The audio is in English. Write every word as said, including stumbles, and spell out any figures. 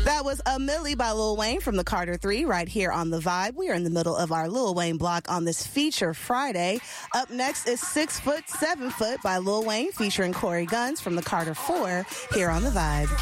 That was A Millie by Lil Wayne from the Carter three right here on The Vibe. We are in the middle of our Lil Wayne block on this Feature Friday. Up next is Six Foot, Seven Foot by Lil Wayne featuring Corey Guns from the Carter four here on The Vibe.